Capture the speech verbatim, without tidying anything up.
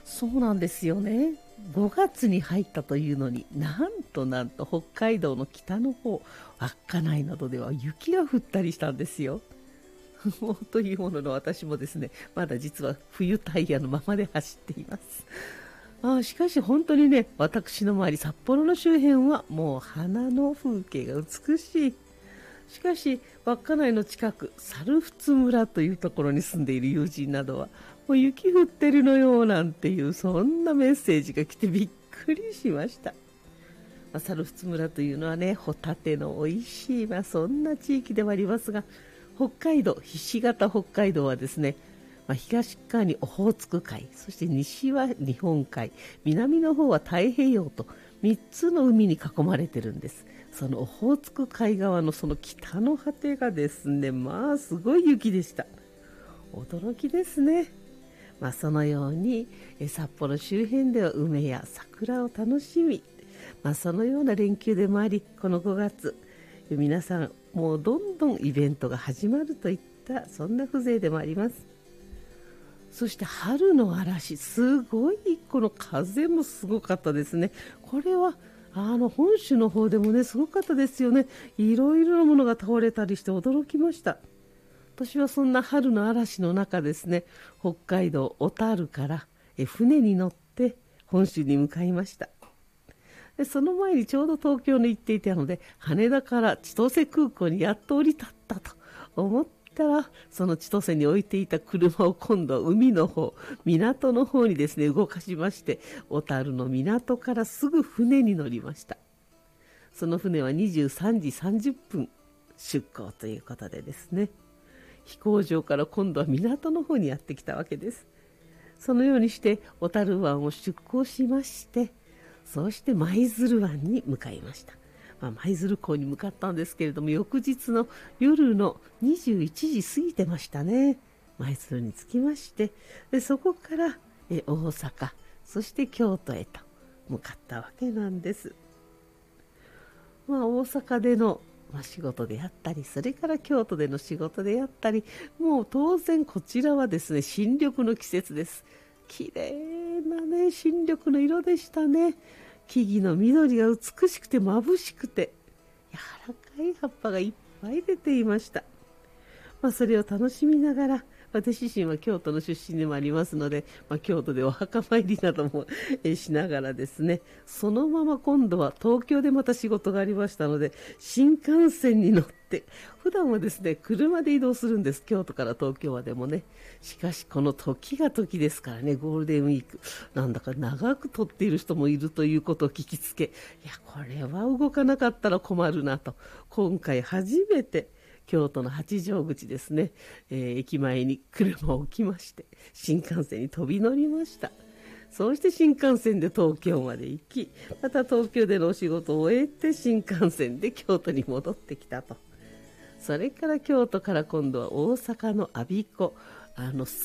そうなんですよね。ごがつに入ったというのに、なんとなんと北海道の北の方、稚内などでは雪が降ったりしたんですよ。というものの私もですね、まだ実は冬タイヤのままで走っています。ああ、しかし本当にね、私の周り、札幌の周辺はもう花の風景が美しい。しかし、稚内の近く、猿払村というところに住んでいる友人などは、もう雪降ってるのよなんていう、そんなメッセージが来てびっくりしました。まあ、猿払村というのはね、ホタテの美味しい、まあ、そんな地域ではありますが、北海道、ひし形北海道はですね、まあ、東側にオホーツク海、そして西は日本海、南の方は太平洋とみっつの海に囲まれてるんです。そのオホーツク海側のその北の果てがですね、まあすごい雪でした。驚きですね。まあ、そのように札幌周辺では梅や桜を楽しみ、まあ、そのような連休でもあり、このごがつ皆さんもうどんどんイベントが始まるといったそんな風情でもあります。そして春の嵐、すごいこの風もすごかったですね。これはあの本州の方でもねすごかったですよね。いろいろなものが倒れたりして驚きました。私はそんな春の嵐の中ですね、北海道小樽からえ船に乗って本州に向かいました。でその前にちょうど東京に行っていたので、羽田から千歳空港にやっと降り立ったと思ったら、その千歳に置いていた車を今度は海の方、港の方にですね動かしまして、小樽の港からすぐ船に乗りました。その船はにじゅうさんじさんじゅっぷん出港ということでですね、飛行場から今度は港の方にやってきたわけです。そのようにして小樽湾を出港しまして、そして舞鶴湾に向かいました。まあ、舞鶴港に向かったんですけれども、翌日の夜のにじゅういちじ過ぎてましたね。舞鶴に着きまして、でそこからえ大阪、そして京都へと向かったわけなんです。まあ、大阪でのまあ、仕事であったり、それから京都での仕事であったり、もう当然こちらはですね、新緑の季節です。綺麗なね、新緑の色でしたね。木々の緑が美しくて眩しくて、柔らかい葉っぱがいっぱい出ていました。まあ、それを楽しみながら、私自身は京都の出身でもありますので、まあ、京都でお墓参りなどもしながらですね、そのまま今度は東京でまた仕事がありましたので、新幹線に乗って、普段はですね、車で移動するんです。京都から東京までもね。しかしこの時が時ですからね、ゴールデンウィーク、なんだか長く撮っている人もいるということを聞きつけ、いや、これは動かなかったら困るなと、今回初めて、京都の八丈口ですね、えー、駅前に車を置きまして、新幹線に飛び乗りました。そうして新幹線で東京まで行き、また東京でのお仕事を終えて新幹線で京都に戻ってきたと。それから京都から今度は大阪の我孫子、あの